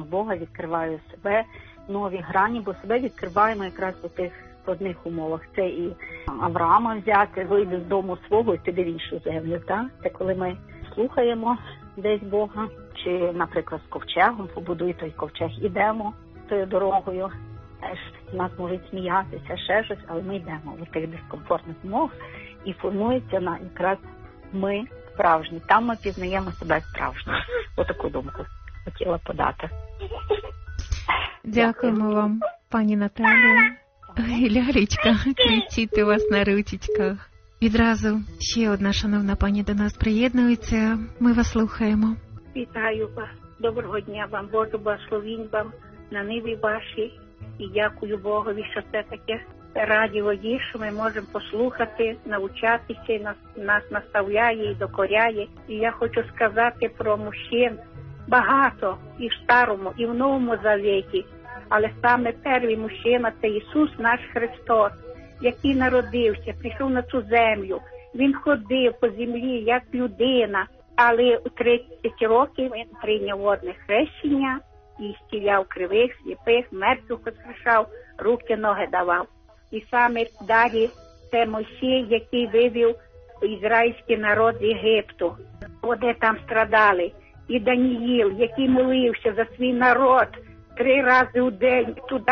Бога, відкриваю себе, нові грані, бо себе відкриваємо якраз у тих складних умовах. Це і Авраама взяти, вийди з дому свого і піди в іншу землю. Так? Це коли ми слухаємо десь Бога, чи, наприклад, з ковчегом, побудуй той ковчег, ідемо тою дорогою. Теж нас можуть сміятися, ще щось, але ми йдемо у тих дискомфортних умовах і формується якраз ми справжні. Там ми пізнаємо себе справжніми. Отаку думку хотіла подати. Дякуємо вам, пані Наталія. Лялечка кричить у вас на ручечках. Відразу ще одна шановна пані до нас приєднується. Ми вас слухаємо. Вітаю вас. Доброго дня вам. Боже, благословінь вам на ниві вашій. І дякую Богові, що це таке радіо є, що ми можемо послухати, навчатися, і нас наставляє і докоряє. І я хочу сказати про мужчин. Багато і в Старому, і в Новому Завіті. Але саме перший мужчина – це Ісус наш Христос, який народився, прийшов на цю землю. Він ходив по землі як людина, але у 30 років він прийняв водне хрещення і зціляв кривих, сліпих, мертвих воскрешав, руки, ноги давав. І саме далі це Мойсей, який вивів ізраїльський народ з Єгипту, де там страдали. І Даніїл, який молився за свій народ 3 рази у день туди,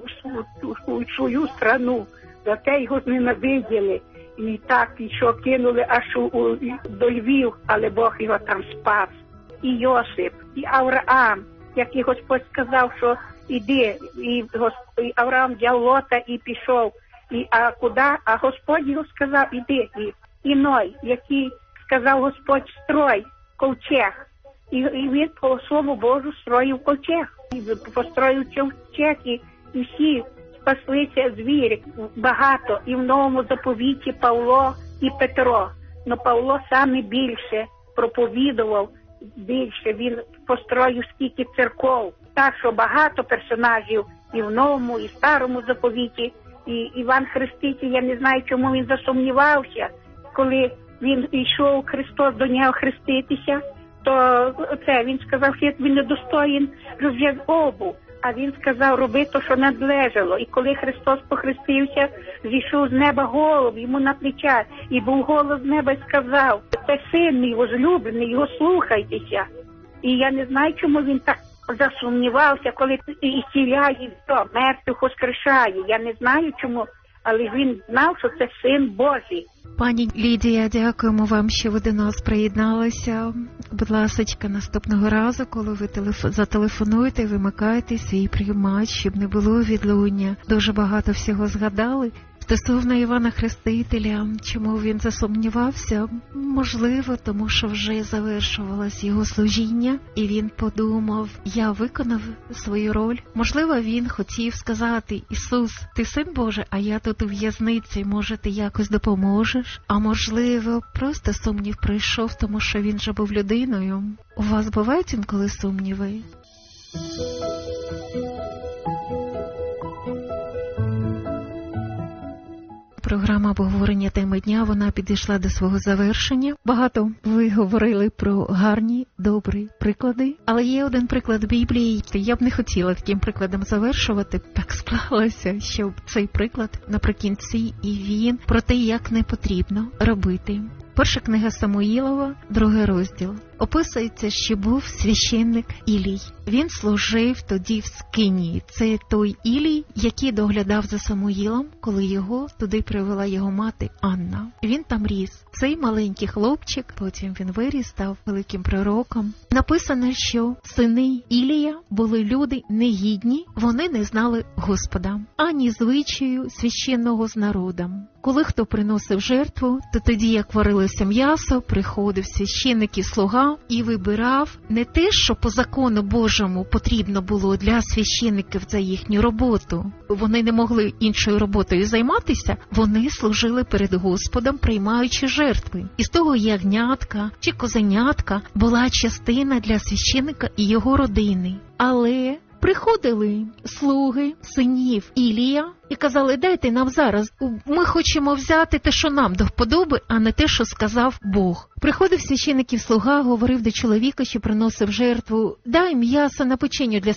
у свою страну. Зате його зненавиділи. І так, і що кинули аж до Львів, але Бог його там спас. І Йосип, і Авраам, який Господь сказав, що іди. І Авраам взяв Лота і пішов. А куди? А Господь його сказав, іди. І Ной, який сказав Господь, строй ковчег. І він по Слову Божу строїв ковчег. І построїв ковчег, і всі спаслися звірі. Багато. І в Новому заповіті Павло і Петро. Но Павло саме більше проповідував, більше. Він построїв скільки церков. Так що багато персонажів і в Новому, і в Старому заповіті. І Іван Хреститель, я не знаю, чому він засумнівався, коли він йшов, Христос до нього хреститися. То це він сказав, що він недостоїн розв'язати обув, а він сказав, роби то, що надлежало. І коли Христос похрестився, зійшов з неба голуб йому на плечах, і був голос з неба і сказав, це син мій возлюблений, його слухайтеся. І я не знаю, чому він так засумнівався, коли ісціляє, мертвих воскрешає. Я не знаю чому, але він знав, що це син Божий. Пані Лідія, дякуємо вам, що ви до нас приєдналися. Будь ласочка, наступного разу, коли ви зателефонуєте, вимикайте свій приймач, щоб не було відлуння. Дуже багато всього згадали. Стосовно Івана Хрестителя, чому він засумнівався? Можливо, тому що вже завершувалось його служіння, і він подумав, я виконав свою роль. Можливо, він хотів сказати, Ісус, ти син Божий, а я тут у в'язниці, може, ти якось допоможеш? А можливо, просто сумнів прийшов, тому що він же був людиною. У вас бувають інколи сумніви? Програма обговорення теми дня, вона підійшла до свого завершення. Багато ви говорили про гарні, добрі приклади. Але є один приклад Біблії. Я б не хотіла таким прикладом завершувати. Так склалося, що цей приклад наприкінці, і він про те, як не потрібно робити. Перша книга Самуїлова, 2 розділ. Описується, що був священник Ілій. Він служив тоді в Скинії. Це той Ілій, який доглядав за Самуїлом, коли його туди привела його мати Анна. Він там ріс. Цей маленький хлопчик, потім він виріс, став великим пророком. Написано, що сини Ілія були люди негідні, вони не знали Господа, ані звичаю священного з народом. Коли хто приносив жертву, то тоді, як варилося м'ясо, приходив священник і слуга і вибирав не те, що по закону Божому потрібно було для священників за їхню роботу. Вони не могли іншою роботою займатися, вони служили перед Господом, приймаючи жертви. І з того ягнятка чи козенятка була частина для священника і його родини. Але приходили слуги синів Ілія і казали, дайте нам зараз, ми хочемо взяти те, що нам до вподоби, а не те, що сказав Бог. Приходив священник і слуга, говорив до чоловіка, що приносив жертву, дай м'ясо на печеню для